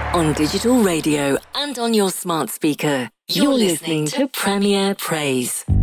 On digital radio and on your smart speaker. You're listening to Premier Praise.